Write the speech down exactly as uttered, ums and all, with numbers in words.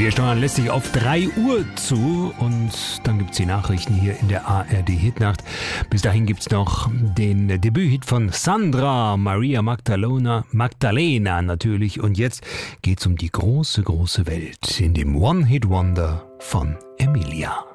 Wir steuern lästig auf drei Uhr zu und dann gibt's die Nachrichten hier in der A R D Hitnacht. Bis dahin gibt's noch den Debüthit von Sandra, Maria Magdalena, Magdalena natürlich. Und jetzt geht's um die große, große Welt in dem One-Hit-Wonder von Emilia.